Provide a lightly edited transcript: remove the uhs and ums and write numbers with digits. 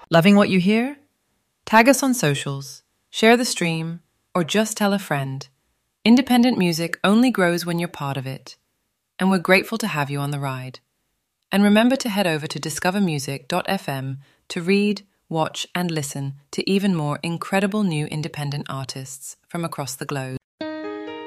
Loving what you hear? Tag us on socials, share the stream, or just tell a friend. Independent music only grows when you're part of it. And we're grateful to have you on the ride. And remember to head over to discovermusic.fm to read, watch, and listen to even more incredible new independent artists from across the globe.